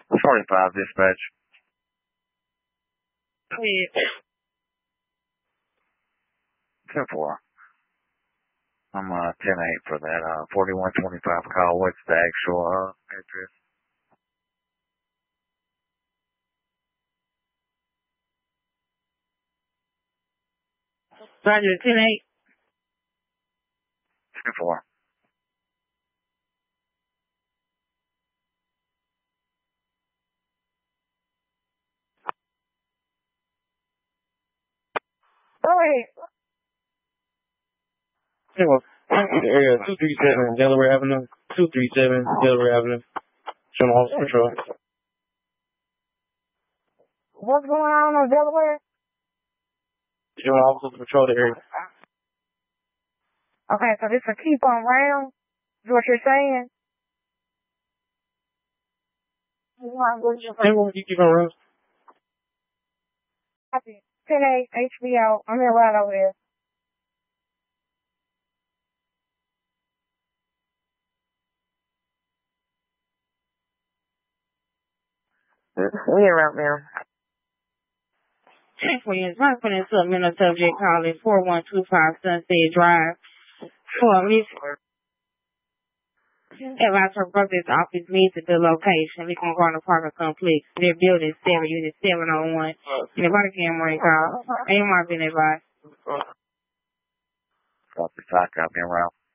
45 dispatch. Yeah. 10-4. I'm 10-8 for that. 4125 call. What's the actual address? Roger, 10-8. 10-4. Go ahead. Anyway, area 237 Delaware Avenue. 237 Delaware Avenue. Showing Officer Patrol. What's going on Delaware? Showing Officer Patrol the area. Okay, so this will keep on round? Is what you're saying? You keep on round. Copy. 10-8, HBO. I'm here right over here. We're around there. Checkpoint is right for the supplemental subject calling 4125 Sunset Drive. For Miss Advice for Brothers Office needs at the location. Lincoln Garden Apartment Complex. Their building 7, unit 701. And the body camera call. Ain't my been advised. Copy, I've been around.